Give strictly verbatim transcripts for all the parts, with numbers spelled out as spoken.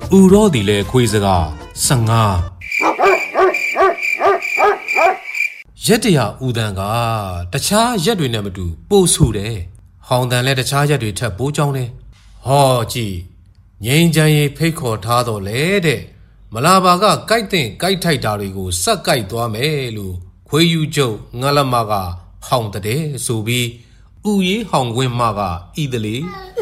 ဥရောဒီလေခွေးစကားဆငါရက်တရာဦးတန်ကတခြားရက်တွေနဲ့မတူပို့ဆူတယ်ဟောင်းတန်လည်းတခြားရက်တွေထက်ပိုးကြောင်းတယ်ဟောကြည့်ငိမ့်ချမ်းရေးဖိတ်ခေါ်ထားတော့လေတဲ့မလာပါကကြိုက်တဲ့ကြိုက်ထိုက်တာတွေကိုစက်ကြိုက်သွားမယ်လို့ခွေးယူကျုပ်ငါလမကဟောင်းတဲ့ဆိုပြီးဥရေးဟောင်းခွင်းမကဤတလေ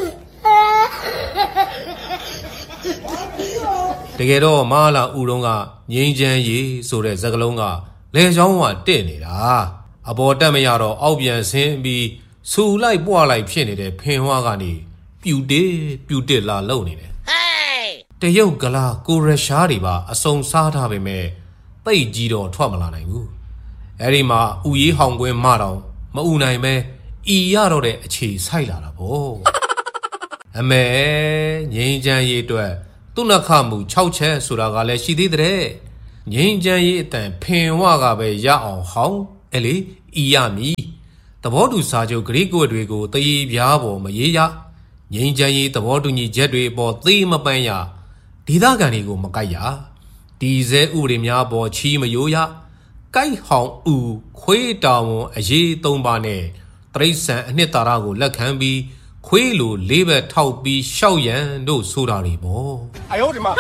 တကယ်တော့မလာဥတုံးကငိမ့်ချမ်းရေးဆိုတဲ့စကားလုံးကလေချောင်းကတဲ့နေတာအပေါ်တက်မရတော့အောက်ပြန်ဆင်းပြီးဆူလိုက်ပွားလိုက်ဖြစ်နေတဲ့ဖင်ဝါကနေပြူတစ်ပြူတစ်လာလုံနေတယ်တရုတ်ကလာကိုရရှားတွေပါအစုံစားထားပေမဲ့ပိတ်ကြီးတော့ထွက်မလာနိုင်ဘူးအဲ့ဒီမှာဥရေးဟောင်ကွင်းမတော့မဥနိုင်ပဲဤရတော့တဲ့အခြေဆိုင်လာတာဗောအမေငိမ့်ချမ်းရေးအတွက်သူ့နှခမှု၆ချက်ဆိုတာကလည်းရှိသေးတဲ့ငိမ့်ချမ်းရေးအတန်ဖင်ဝကပဲရအောင်ဟောင်းအဲ့လေဤရမည်သဘောတူစာချုပ်ဂရိကွက်တွေကိုတည်ပြားပေါ်မရေးရငိမ့်ချမ်းရေးသဘောတူညီချက်တွေပေါ်သေးမပန်းရဒေသခံတွေကိုမကိုက်ရဒီစဲဥပဒေများပေါ်ချီမယိုးရကိုက်ဟောင်းဥခွေးတောင်ဝန်အရေးသုံးပါနဲ့တရိษံအနှစ်သာရကိုလက်ခံပြီးခွေးလိုလေးဘက်ထောက်ပြီးရှောက်ရန်တို့ဆိုတာတွေပေါ့အယောဒီမှာ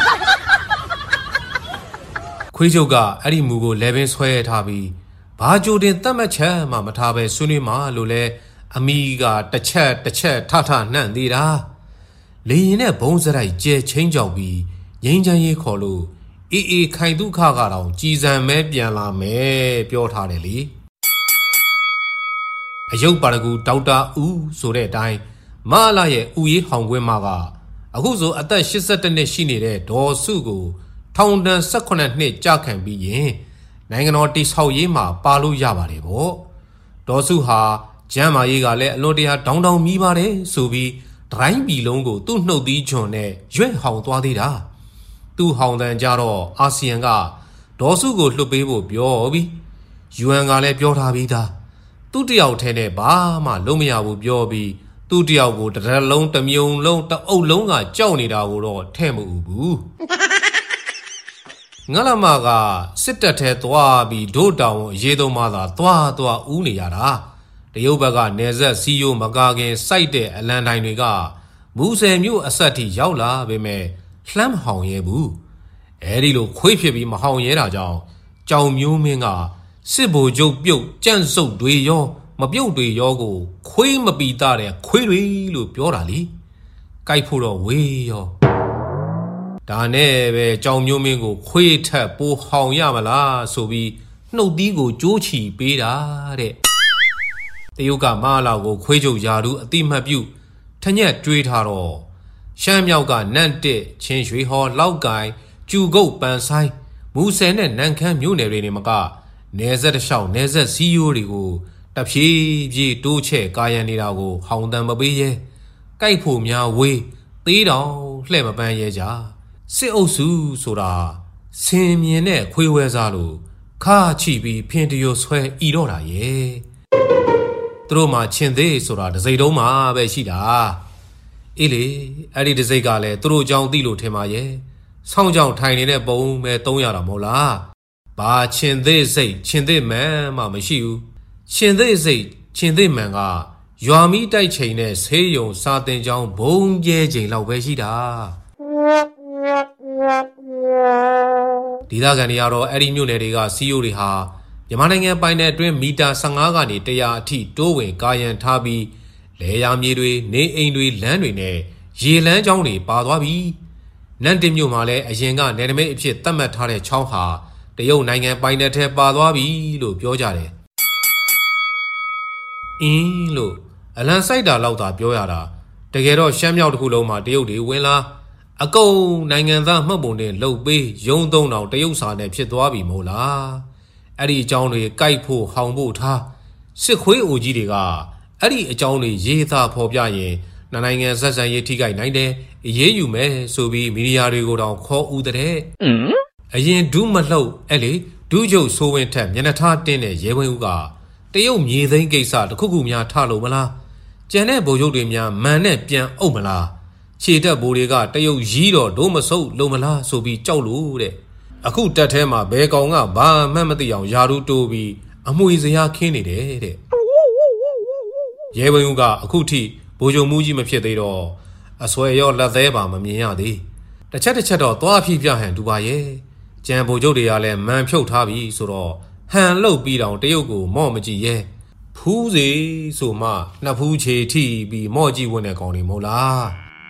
ခွေးချုပ်ကအဲ့ဒီမူကိုလဲပင်ဆွဲထားပြီးဘာကြိုတင်တတ်မှတ်ချက်မှမထားပဲဆွေးနွေးမှလို့လဲအမိကတစ်ချက်တစ်ချက်ထထနှံ့သေးတာလေရင်နဲ့ဘုံစရိုက်ကျဲချင်းကြောက်ပြီးငိမ့်ချမ်းရေးခေါ်လို့အေးအေးခိုင်ဒုက္ခကတော့ကြည်စံမဲပြန်လာမယ်ပြောထားတယ်လေအယုတ်ပါရဂူဒေါက်တာဦးဆိုတဲ့အတိုင်းမလာရဲ့ဥရေးဟောင်ကွင်းမကအခုဆိုအသက်၈၁နှစ်ရှိနေတဲ့ဒေါ်စုကိုထောင်ဒဏ်၁၈နှစ်ကြာခံပြီးရင်နိုင်ငံတော်တိဆောက်ရေးမှာပါလို့ရပါတယ်ဗောဒေါ်စုဟာကျမ်းမာရေးကလည်းအလွန်တရာဒေါင်းဒေါင်းမိပါတယ်ဆိုပြီးဒရိုင်းပြည်လုံးကိုသူ့နှုတ်သီးချွန်နဲ့ရွက်ဟောင်သွားသေးတာသူ့ဟောင်တန်ကြတော့အာဆီယံကဒေါ်စုကိုလှုပ်ပေးဖို့ပြောပြီး ယူအန် ကလည်းပြောထားပြီးသားသူ့တယောက်ထဲနဲ့ဘာမှလုံးမရဘူးပြောပြီးသူ့တယောက်ကိုတစ်ရက်လုံးတစ်မြုံလုံးတစ်အုပ်လုံးကကြောက်နေတာကိုတော့ထဲ့မဥဘူးငါလမကစစ်တပ်ထဲသွားပြီးဒို့တောင်အရေးသုံးမှသာသွားသွားဦးနေရတာတရုတ်ဘက်ကနေဆက်စီယိုမကာခင်စိုက်တဲ့အလံတိုင်းတွေကမူဆယ်မြို့အဆက်ထိရောက်လာပေမဲ့လှမ်းမဟောင်ရဲဘူးအဲဒီလိုခွေးဖြစ်ပြီးမဟောင်ရဲတာကြောင့်ကြောင်မျိုးမင်းကစစ်ဗိုလ်ချုပ်ပြုတ်ကြန့်စုပ်တွေရောမပြုတ်တွေရောကိုခွေးမပီတာတဲ့ခွေးတွေလို့ပြောတာလေကြိုက်ဖို့တော့ဝေးရောဒါနဲ့ပဲကြောင်မျိုးမင်းကိုခွေးထက်ပိုဟောင်ရမလားဆိုပြီးနှုတ်သီးကိုကြိုးချီပေးတာတဲ့တရုတ်ကမလာကိုခွေးချုပ်ယာတူအတိမတ်ပြုထညက်တွေးထားတော့ရှမ်းမြောက်ကနန့်တစ်ချင်းရွှေဟော်လောက်ကိုင်ကျူကုတ်ပန်ဆိုင်မူဆယ်နဲ့နန့်ခမ်းမြို့နယ်တွေနေမကနယ်ဆက်တစ်လျှောက်နယ်ဆက်စီးရိုးတွေကိုတဖြည်းဖြည်းတိုးချဲ့ကာယံနေတာကိုဟောင်တန်မပေးရဲကြိုက်ဖို့များဝေးသေးတောင်လှဲ့မပန်းရဲကြစစ်အုပ်စုဆိုတာဆင်မြင်တဲ့ခွေးဝဲစားလို့ခါချီပြီးဖင်တရိုဆွဲဤတော့တာရဲ့သူတို့မှချင်းသေးဆိုတာတစိမ့်တုံးမှပဲရှိတာအေးလေအဲ့ဒီတစိမ့်ကလည်းသူတို့ကြောင့်သိလို့ထင်ပါရဲ့ဆောင်းကြောင့်ထိုင်နေတဲ့ပုံပဲသုံးရတာမဟုတ်လားဘာချင်းသေးစိတ်ချင်းသေးမှန်မှမရှိဘူးချင်းသေးစိတ်ချင်းသေးမှန်ကရွာမီတိုက်ချိန်နဲ့ဆေးရုံစာတင်ကြောင်းဘုံကျဲချိန်လောက်ပဲရှိတာဒေသခံတွေကတော့အဲ့ဒီမြို့နယ်တွေကစီးရိုးတွေဟာမြန်မာနိုင်ငံပိုင်နယ်အတွင်းမီတာ၁၅ကနေ၁၀၀အထိတိုးဝင်ကာယံထားပြီးလေယာမြေတွေနေအိမ်တွေလမ်းတွေနဲ့ရေလမ်းကြောင်းတွေပါသွားပြီနန့်တင်မြို့မှာလည်းအရင်ကနယ်နိမိတ်အဖြစ်သတ်မှတ်ထားတဲ့ချောင်းဟာတရုတ်နိုင်ငံပိုင်နယ်ထဲပါသွားပြီလို့ပြောကြတယ်အင်းလို့အလံစိုက်တာလောက်သာပြောရတာတကယ်တော့ရှမ်းမြောက်တစ်ခုလုံးမှာတရုတ်တွေဝင်လာအကုန်နိုင်ငံသားမှတ်ပုံတင်လှုပ်ပေးရုံသုံးတောင်တရုတ်စာနဲ့ဖြစ်သွားပြီမို့လားအဲ့ဒီအကြောင်းတွေကြိုက်ဖို့ဟောင်ဖို့ထားစစ်ခွေးအိုကြီးတွေကအဲ့ဒီအကြောင်းတွေရေးသားဖော်ပြရင်နိုင်ငံဆက်ဆံရေးထိခိုက်နိုင်တယ်အေးအေးယူမယ်ဆိုပြီးမီဒီယာတွေကိုတောင်ခေါ်ဦးတဲ့အရင်ဒူးမလှုပ်အဲ့လေဒူးချုပ်ဆိုးဝင်ထက်မျက်နှာထားတင်းတဲ့ရဲဝင်းဦးကတရုတ်မြေသိမ်းကိစ္စတခုခုများထလို့မလားကျန်တဲ့ဗိုလ်ချုပ်တွေများမန်နဲ့ပြန်အုပ်မလားခြေတက်ဘိုးတွေကတရုတ်ရီးတော့ဒိုးမဆုပ်လုံမလားဆိုပြီးကြောက်လို့တဲ့အခုတက်ထဲမှာဘဲကောင်ကဘာမှမသိအောင်ယာရူတိုးပြီးအမွေစရာခင်းနေတယ်တဲ့ရဲဘုံကအခုထိဘိုးချုပ်မူကြီးမဖြစ်သေးတော့အဆွဲရောလက်သေးပါမမြင်ရသေးတစ်ချက်တစ်ချက်တော့သွားဖြည့်ပြဟန်တူပါရဲ့ကြံဘိုးချုပ်တွေကလည်းမန်ဖြုတ်ထားပြီဆိုတော့ဟန်လှုပ်ပြီးတောင်တရုတ်ကိုမော့မကြည့်ရဲ့ဖူးစီဆိုမှနှစ်ဖူးချေထိပြီးမော့ကြည့်ဝင်တဲ့ကောင်တွေမဟုတ်လား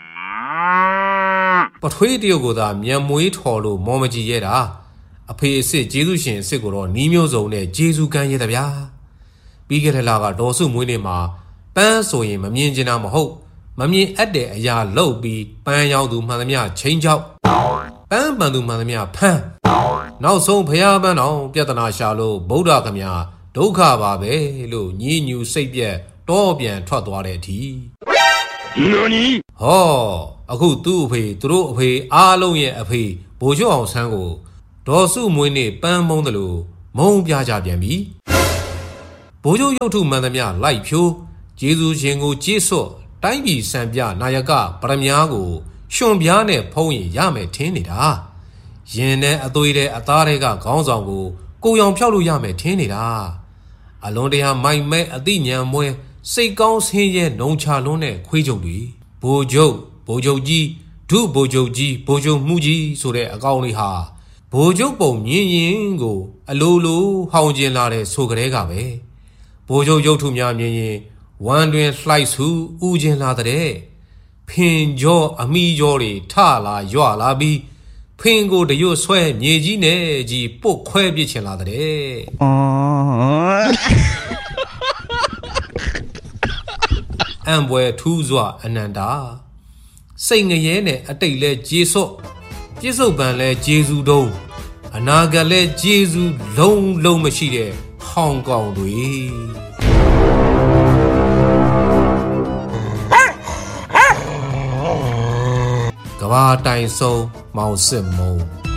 ပထွေးတရုတ်ကသာမြန်မွေးထော်လို့မော်မကြည့်ရတာအဖေအစ်စ်ကျေးဇူးရှင်အစ်စ်ကိုတော့နီးမျိုးစုံနဲ့ကျေးဇူးကမ်းရတဲ့ဗျာပြီးခဲ့တဲ့လကဒေါ်စုမွေးနေ့မှာပန်းဆိုရင်မမြင်ချင်တာမဟုတ်မမြင်အပ်တဲ့အရာလှုပ်ပြီးပန်းရောက်သူမှန်သမျှချင်းချောက်ပန်းပန်သူမှန်သမျှဖမ်းနောက်ဆုံးဖျားပန်းတော်ပြဿနာရှာလို့ဗုဒ္ဓခမညာဒုက္ခပါပဲလို့ညည်းညူစိတ်ပြက်တော့ပြန်ထွက်သွားတဲ့အထိနော်နီဟောအခုသူ့အဖေသူတို့အဖေအားလုံးရဲ့အဖေဘိုးချုပ်အောင်ဆန်းကိုဒေါ်စုမွေးနေ့ပန်းမုံတယ်လို့မုံပြကြပြန်ပြီဘိုးချုပ်ရုပ်ထုမှန်သမျှလိုက်ဖြိုးကျေးဇူးရှင်ကိုကြေးစွတ်တိုင်းပြည်စံပြနာယကပရမများကိုရှင်ပြားနဲ့ဖုံးရင်ရမယ်ထင်းနေတာရင်နဲ့အသွေးတဲ့အသားတွေကခေါင်းဆောင်ကိုကိုရောင်ဖြောက်လို့ရမယ်ထင်းနေတာအလွန်တရာမိုက်မဲအသိဉာဏ်မွဲစိတ်ကောင်းဆင်းရဲနှုံချလွန်းတဲ့ခွေးချုပ်တွေဘိုးချုပ်ဘိုးချုပ်ကြီးဒုဘိုးချုပ်ကြီးဘိုးချုပ်မှုကြီးဆိုတဲ့အကောင်လေးဟာဘိုးချုပ်ပုံမြင်ရင်ကိုအလိုလိုဟောင်းကျင်လာတဲ့ဆိုကြတဲ့ကပဲဘိုးချုပ်ရုပ်ထုများမြင်ရင်ဝမ်းတွင်လှိုက်ဆူဥကျင်လာတဲ့ဖင်ကြောအမိကြောတွေထလာရွလာပြီးဖင်ကိုတရွတ်ဆွဲမြေကြီးနဲ့ကြီးပုတ်ခွဲပြစ်ချင်လာတဲ့အံပွဲထူးစွာအနန္တာစိတ်ငရဲနဲ့အတိတ်လဲကျေစွတ်ပြစ္ဆုတ်ပံလဲဂျေဇူတုံးအနာဂတ်လဲဂျေဇူလုံးလုံးမရှိတဲ့ဟောင်ကောင်တွေကဘာတိုင်ဆုံးမောင်စစ်မုံ